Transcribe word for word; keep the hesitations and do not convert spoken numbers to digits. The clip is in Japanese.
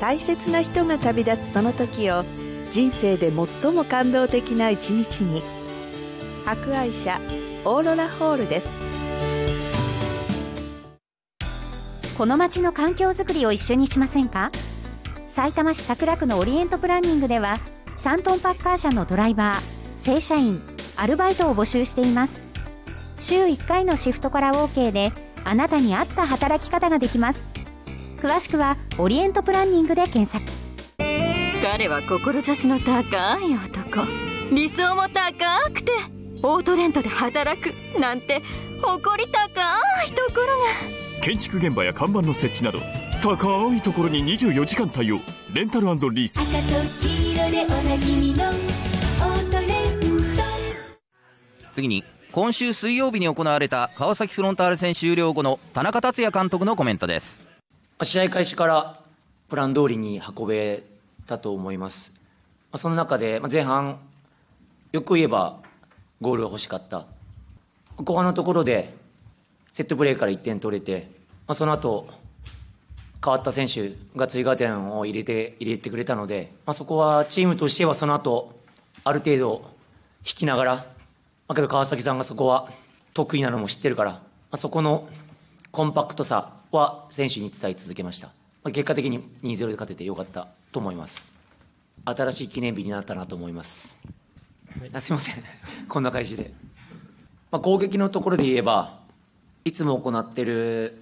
大切な人が旅立つその時を人生で最も感動的な一日に。博愛社オーロラホールです。 この街の環境づくりを一緒にしませんか。さいたま市桜区のオリエントプランニングではさんトンパッカー車のドライバー、正社員、アルバイトを募集しています。週いっかいのシフトから OK であなたに合った働き方ができます。詳しくはオリエントプランニングで検索。 彼は志の高い男、理想も高くてオートレントで働くなんて誇り高いところが。 建築現場や看板の設置など高いところににじゅうよじかん対応。レンタル&リース。 赤と黄色でおなじみのオートレント。 次に今週水曜日に行われた川崎フロンターレ戦終了後の田中達也監督のコメントです。 試合開始からプラン通りに運べたと思います。その中で前半よく言えばゴールが欲しかった。後半のところでセットプレーからいってん取れて、その後変わった選手が追加点を入れて入れてくれたので、そこはチームとしてはその後ある程度引きながら、だけど川崎さんがそこは得意なのも知ってるから、そこのコンパクトさは選手に伝え続けました。結果的に にたいゼロ で勝ててよかったと思います。新しい記念日になったなと思います。すいませんこんな開始で、まあ、攻撃のところで言えばいつも行っている